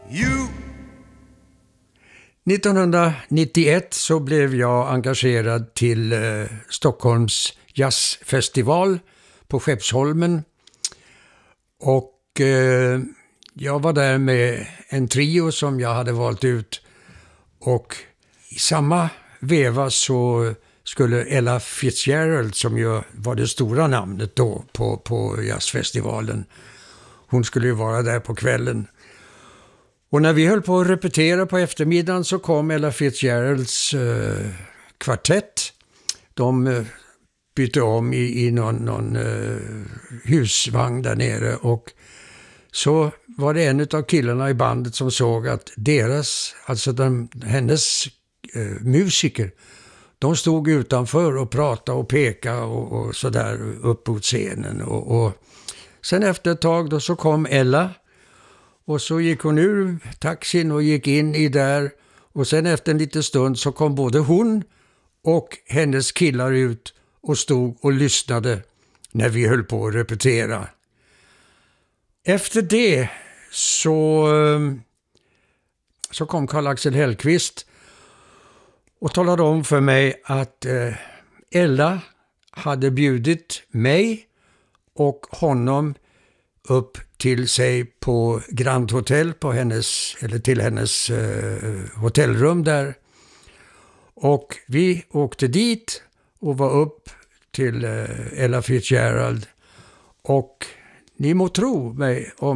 You. 1991 så blev jag engagerad till Stockholms jazzfestival på Skeppsholmen. Och jag var där med en trio som jag hade valt ut. Och i samma veva så skulle Ella Fitzgerald, som ju var det stora namnet då på jazzfestivalen, hon skulle ju vara där på kvällen. Och när vi höll på att repetera på eftermiddagen så kom Ella Fitzgeralds kvartett. De bytte om i någon husvagn där nere, och så var det en av killarna i bandet som såg att hennes musiker, de stod utanför och pratade och pekade och sådär upp mot scenen. Och sen efter ett tag då så kom Ella. Och så gick hon ur taxin och gick in i där. Och sen efter en liten stund så kom både hon och hennes killar ut och stod och lyssnade när vi höll på att repetera. Efter det så kom Karl-Axel Hellqvist och talade om för mig att Ella hade bjudit mig och honom upp till sig på Grand Hotel till hennes hotellrum där. Och vi åkte dit och var upp till Ella Fitzgerald, och ni må tro mig om